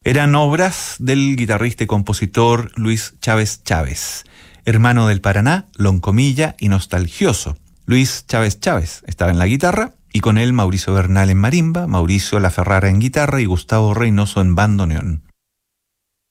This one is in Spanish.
Eran obras del guitarrista y compositor Luis Chávez Chávez, hermano del Paraná, loncomilla y nostalgioso. Luis Chávez Chávez estaba en la guitarra y con él Mauricio Bernal en marimba, Mauricio La Ferrara en guitarra y Gustavo Reynoso en bandoneón.